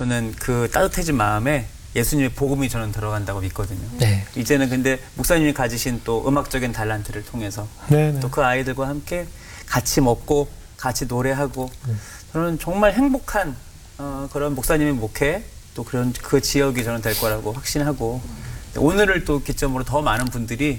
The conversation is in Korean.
저는 그 따뜻해진 마음에 예수님의 복음이 저는 들어간다고 믿거든요. 네. 이제는 근데 목사님이 가지신 또 음악적인 달란트를 통해서 네, 네. 또 그 아이들과 함께 같이 먹고 같이 노래하고 저는 정말 행복한 그런 목사님의 목회 또 그런 그 지역이 저는 될 거라고 확신하고 오늘을 또 기점으로 더 많은 분들이